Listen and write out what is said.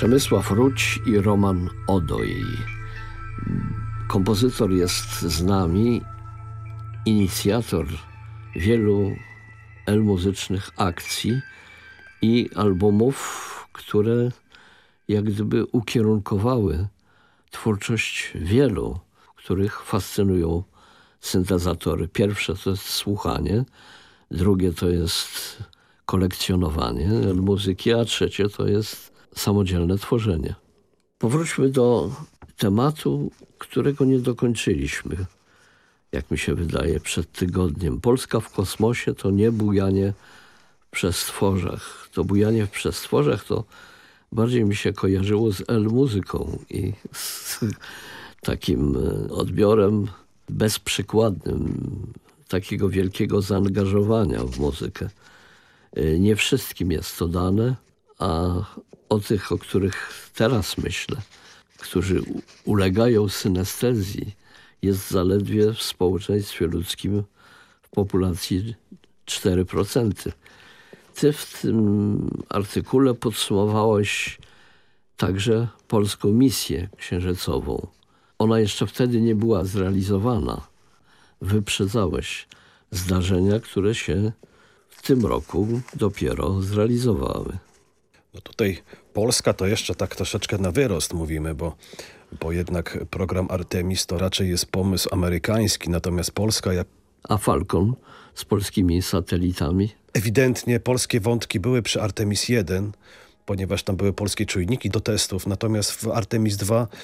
Przemysław Ruć i Roman Odoj. Kompozytor jest z nami, inicjator wielu muzycznych akcji i albumów, które jak gdyby ukierunkowały twórczość wielu, których fascynują syntezatory. Pierwsze to jest słuchanie, drugie to jest kolekcjonowanie muzyki, a trzecie to jest samodzielne tworzenie. Powróćmy do tematu, którego nie dokończyliśmy, jak mi się wydaje, przed tygodniem. Polska w kosmosie to nie bujanie w przestworzach. To bujanie w przestworzach to bardziej mi się kojarzyło z muzyką i z takim odbiorem bezprzykładnym takiego wielkiego zaangażowania w muzykę. Nie wszystkim jest to dane, a o tych, o których teraz myślę, którzy ulegają synestezji, jest zaledwie w społeczeństwie ludzkim w populacji 4%. Ty w tym artykule podsumowałeś także polską misję księżycową. Ona jeszcze wtedy nie była zrealizowana. Wyprzedzałeś zdarzenia, które się w tym roku dopiero zrealizowały. No tutaj Polska to jeszcze tak troszeczkę na wyrost mówimy, bo jednak program Artemis to raczej jest pomysł amerykański, natomiast Polska... A Falcon z polskimi satelitami? Ewidentnie polskie wątki były przy Artemis 1, ponieważ tam były polskie czujniki do testów, natomiast w Artemis 2